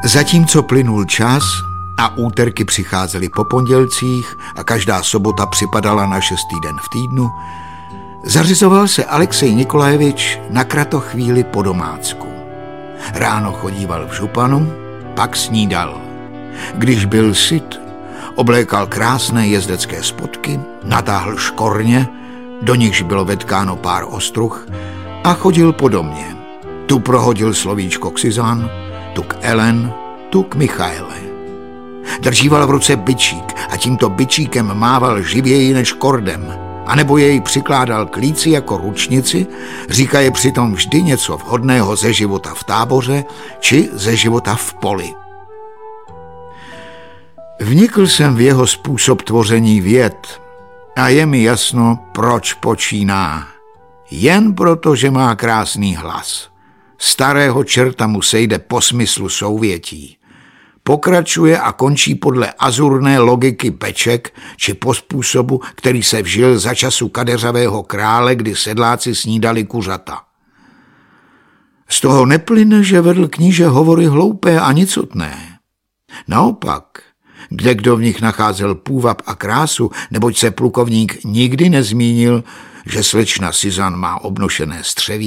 Zatímco plynul čas a úterky přicházely po pondělcích a každá sobota připadala na 6. den v týdnu, zařizoval se Alexej Nikolajevič na kratochvíli po domácku. Ráno chodíval v županu, pak snídal. Když byl syt, oblékal krásné jezdecké spodky, natáhl škorně, do nichž bylo vetkáno pár ostruh, a chodil po domě. Tu prohodil slovíčko k Suzanne, tu k Ellen, tu k Michaele. Držíval v ruce bičík a tímto bičíkem mával živěji než kordem, anebo jej přikládal k líci jako ručnici, říkaje přitom vždy něco vhodného ze života v táboře či ze života v poli. Vnikl jsem v jeho způsob tvoření vět a je mi jasno, proč počíná. Jen proto, že má krásný hlas. Starého čerta mu sejde po smyslu souvětí. Pokračuje a končí podle azurné logiky Peček či po způsobu, který se vžil za času kadeřavého krále, kdy sedláci snídali kuřata. Z toho neplyne, že vedl kníže hovory hloupé a nicotné. Naopak, kdo v nich nacházel půvab a krásu, neboť se plukovník nikdy nezmínil, že slečna Suzanne má obnošené střeví,